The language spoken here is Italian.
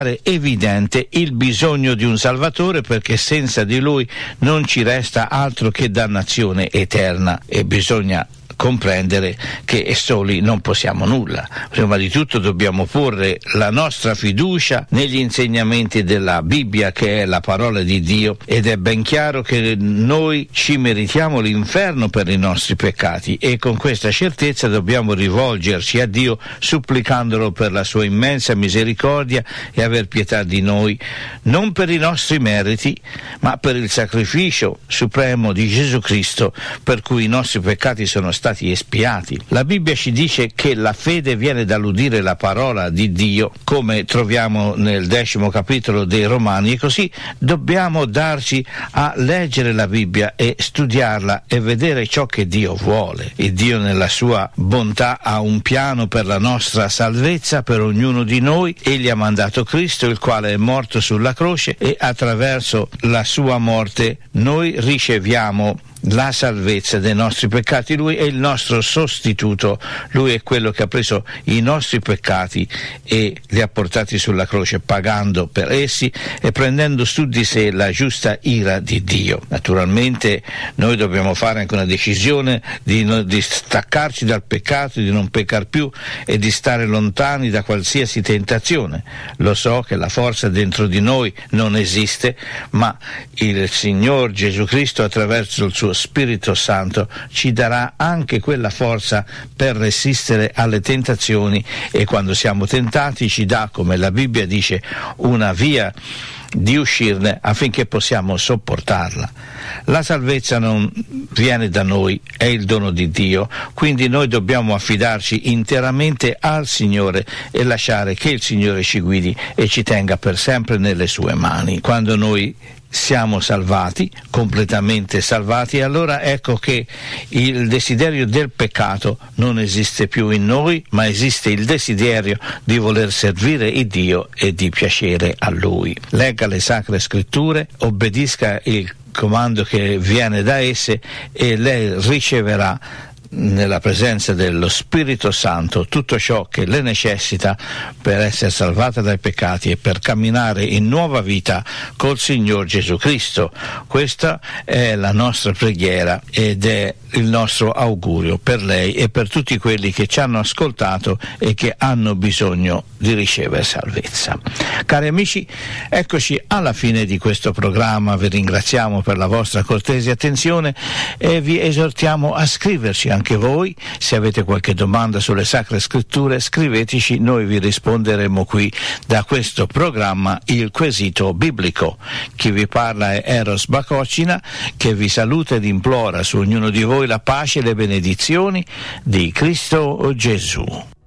evidente il bisogno di un Salvatore, perché senza di Lui non ci resta altro che dannazione eterna, e bisogna comprendere che soli non possiamo nulla. Prima di tutto dobbiamo porre la nostra fiducia negli insegnamenti della Bibbia, che è la parola di Dio, ed è ben chiaro che noi ci meritiamo l'inferno per i nostri peccati, e con questa certezza dobbiamo rivolgerci a Dio supplicandolo per la sua immensa misericordia e aver pietà di noi, non per i nostri meriti, ma per il sacrificio supremo di Gesù Cristo, per cui i nostri peccati sono stati espiati. La Bibbia ci dice che la fede viene dall'udire la parola di Dio, come troviamo nel 10° capitolo dei Romani, e così dobbiamo darci a leggere la Bibbia e studiarla e vedere ciò che Dio vuole. E Dio nella sua bontà ha un piano per la nostra salvezza, per ognuno di noi. Egli ha mandato Cristo, il quale è morto sulla croce, e attraverso la sua morte noi riceviamo la salvezza dei nostri peccati. Lui è il nostro sostituto, Lui è quello che ha preso i nostri peccati e li ha portati sulla croce, pagando per essi e prendendo su di sé la giusta ira di Dio. Naturalmente noi dobbiamo fare anche una decisione di staccarci dal peccato, di non peccare più e di stare lontani da qualsiasi tentazione. Lo so che la forza dentro di noi non esiste, ma il Signor Gesù Cristo, attraverso il suo Spirito Santo, ci darà anche quella forza per resistere alle tentazioni, e quando siamo tentati ci dà, come la Bibbia dice, una via di uscirne affinché possiamo sopportarla. La salvezza non viene da noi, è il dono di Dio, quindi noi dobbiamo affidarci interamente al Signore e lasciare che il Signore ci guidi e ci tenga per sempre nelle sue mani. Quando noi siamo salvati, completamente salvati, allora ecco che il desiderio del peccato non esiste più in noi, ma esiste il desiderio di voler servire il Dio e di piacere a Lui. Legga le Sacre Scritture, obbedisca il comando che viene da esse, e lei riceverà nella presenza dello Spirito Santo tutto ciò che le necessita per essere salvata dai peccati e per camminare in nuova vita col Signor Gesù Cristo. Questa è la nostra preghiera ed è il nostro augurio per lei e per tutti quelli che ci hanno ascoltato e che hanno bisogno di ricevere salvezza. Cari amici, eccoci alla fine di questo programma. Vi ringraziamo per la vostra cortese attenzione e vi esortiamo a scriverci anche voi. Se avete qualche domanda sulle Sacre Scritture, scriveteci, noi vi risponderemo qui da questo programma Il Quesito Biblico. Chi vi parla è Eros Bacocina, che vi saluta ed implora su ognuno di voi la pace e le benedizioni di Cristo Gesù.